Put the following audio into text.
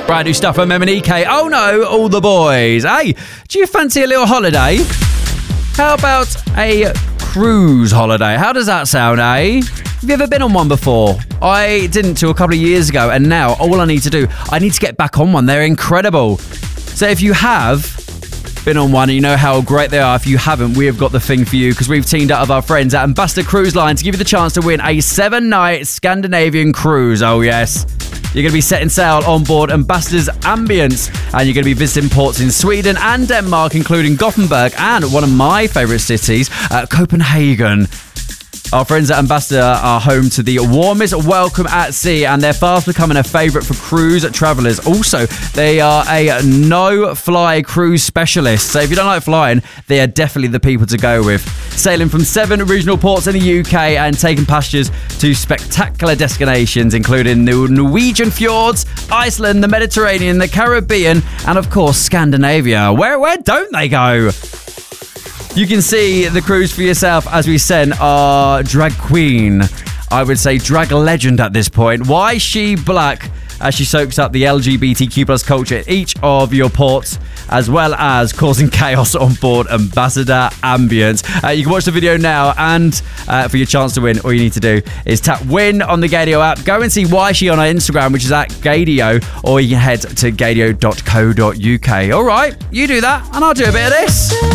Brand new stuff from M&EK. Oh no, all the boys. Hey, do you fancy a little holiday? How about a cruise holiday? How does that sound, eh? Have you ever been on one before? I didn't till a couple of years ago, and now all I need to get back on one. They're incredible. So if you have been on one and you know how great they are, if you haven't, we have got the thing for you, because we've teamed up with our friends at Ambassador Cruise Line to give you the chance to win a 7-night Scandinavian cruise. Oh yes. You're going to be setting sail on board Ambassador's Ambience, and you're going to be visiting ports in Sweden and Denmark, including Gothenburg and one of my favourite cities, Copenhagen. Our friends at Ambassador are home to the warmest welcome at sea, and they're fast becoming a favourite for cruise travellers. Also, they are a no-fly cruise specialist, so if you don't like flying, they are definitely the people to go with. Sailing from 7 regional ports in the UK and taking passengers to spectacular destinations, including the Norwegian fjords, Iceland, the Mediterranean, the Caribbean, and of course, Scandinavia. Where don't they go? You can see the cruise for yourself as we send our drag queen, I would say drag legend at this point. Why she black, as she soaks up the LGBTQ plus culture at each of your ports, as well as causing chaos on board Ambassador Ambience. You can watch the video now, and for your chance to win, all you need to do is tap win on the Gaydio app. Go and see Why She on our Instagram, which is at Gaydio, or you can head to gaydio.co.uk. All right, you do that, and I'll do a bit of this.